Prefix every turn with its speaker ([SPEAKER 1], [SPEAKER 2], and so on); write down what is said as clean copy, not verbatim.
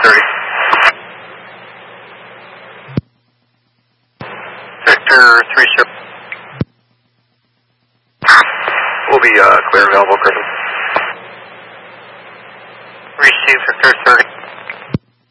[SPEAKER 1] 30. Victor 3 ship. We'll be clear and available, Griffin. Receive Victor 30.